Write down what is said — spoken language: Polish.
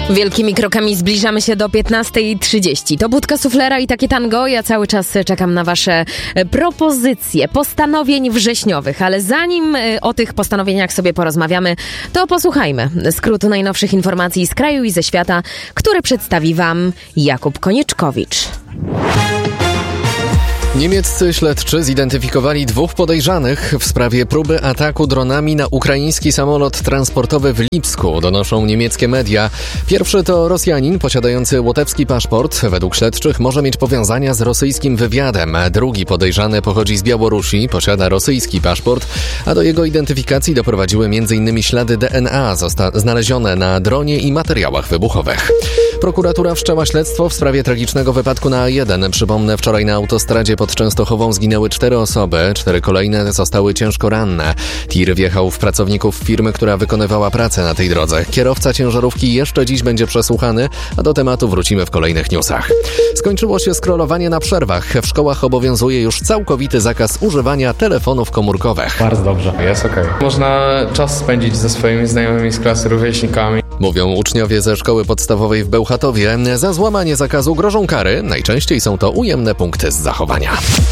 Wielkimi krokami zbliżamy się do 15:30. To Budka Suflera i Takie Tango. Ja cały czas czekam na wasze propozycje postanowień wrześniowych, ale zanim o tych postanowieniach sobie porozmawiamy, to posłuchajmy skrótu najnowszych informacji z kraju i ze świata, które przedstawi wam Jakub Konieczkowicz. Niemieccy śledczy zidentyfikowali 2 podejrzanych w sprawie próby ataku dronami na ukraiński samolot transportowy w Lipsku, donoszą niemieckie media. Pierwszy to Rosjanin posiadający łotewski paszport. Według śledczych może mieć powiązania z rosyjskim wywiadem. Drugi podejrzany pochodzi z Białorusi, posiada rosyjski paszport, a do jego identyfikacji doprowadziły m.in. ślady DNA znalezione na dronie i materiałach wybuchowych. Prokuratura wszczęła śledztwo w sprawie tragicznego wypadku na A1. Przypomnę, wczoraj na autostradzie pod Częstochową zginęły 4 osoby, 4 kolejne zostały ciężko ranne. Tir wjechał w pracowników firmy, która wykonywała pracę na tej drodze. Kierowca ciężarówki jeszcze dziś będzie przesłuchany, a do tematu wrócimy w kolejnych newsach. Skończyło się scrollowanie na przerwach. W szkołach obowiązuje już całkowity zakaz używania telefonów komórkowych. Bardzo dobrze, jest okej. Można czas spędzić ze swoimi znajomymi z klasy, rówieśnikami. Mówią uczniowie ze szkoły podstawowej w Bełchatowie. Za złamanie zakazu grożą kary. Najczęściej są to ujemne punkty z zachowania.